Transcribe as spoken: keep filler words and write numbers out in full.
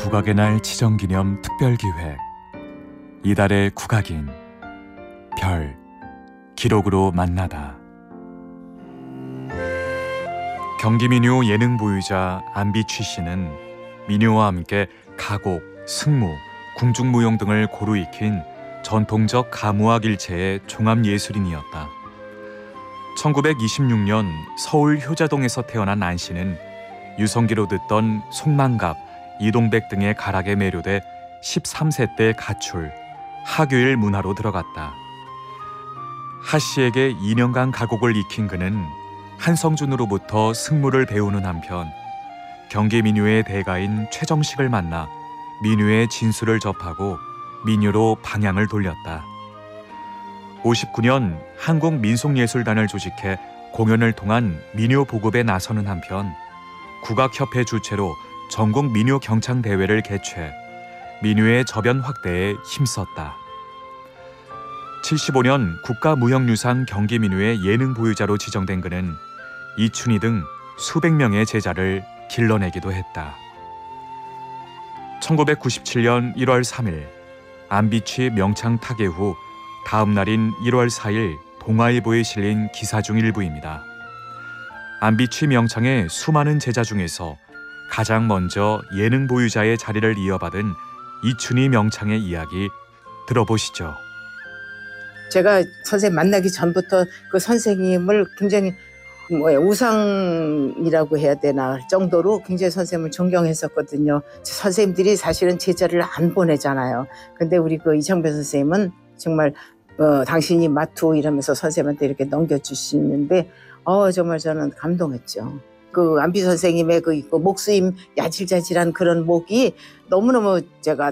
국악의 날 지정기념 특별기획 이달의 국악인 별 기록으로 만나다. 경기 민요 예능 보유자 안비취 씨는 민요와 함께 가곡, 승무, 궁중무용 등을 고루 익힌 전통적 가무악 일체의 종합예술인이었다. 천구백이십육 년 서울 효자동에서 태어난 안 씨는 유성기로 듣던 송만갑, 이동백 등의 가락에 매료돼 십삼 세 때 가출, 하교일 문화로 들어갔다. 하 씨에게 이 년간 가곡을 익힌 그는 한성준으로부터 승무를 배우는 한편 경기 민요의 대가인 최정식을 만나 민요의 진수를 접하고 민요로 방향을 돌렸다. 오십구 년 한국민속예술단을 조직해 공연을 통한 민요 보급에 나서는 한편 국악협회 주최로 전국 민요 경창 대회를 개최 민요의 저변 확대에 힘썼다. 칠십오 년 국가무형유산 경기민요의 예능 보유자로 지정된 그는 이춘희 등 수백 명의 제자를 길러내기도 했다. 천구백구십칠 년 일월 삼일 안비취 명창 타계 후 다음 날인 일월 사일 동아일보에 실린 기사 중 일부입니다. 안비취 명창의 수많은 제자 중에서 가장 먼저 예능 보유자의 자리를 이어받은 이춘희 명창의 이야기 들어보시죠. 제가 선생님 만나기 전부터 그 선생님을 굉장히 뭐야 우상이라고 해야 되나 할 정도로 굉장히 선생님을 존경했었거든요. 선생님들이 사실은 제자를 안 보내잖아요. 근데 우리 그 이창배 선생님은 정말 어, 당신이 마투 이러면서 선생님한테 이렇게 넘겨주시는데 어, 정말 저는 감동했죠. 그 안비 선생님의 그, 그 목수임 야질자질한 그런 목이 너무너무 제가